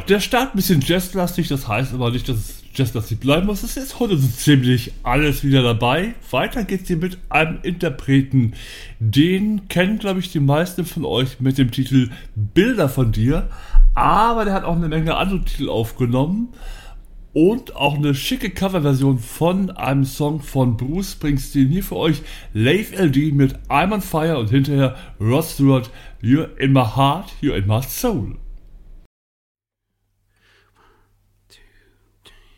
der Start ein bisschen jazzlastig, das heißt aber nicht, dass es jazzlastig bleiben muss. Es ist heute so ziemlich alles wieder dabei. Weiter geht's hier mit einem Interpreten. Den kennen, glaube ich, die meisten von euch mit dem Titel Bilder von dir. Aber der hat auch eine Menge andere Titel aufgenommen. Und auch eine schicke Coverversion von einem Song von Bruce Springsteen. Hier für euch Leif LD mit I'm on Fire und hinterher Rod Stewart, You're in my heart, you're in my soul.